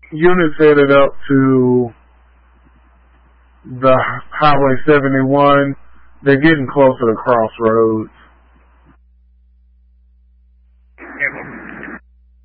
units headed up to the Highway 71. They're getting close to the crossroads.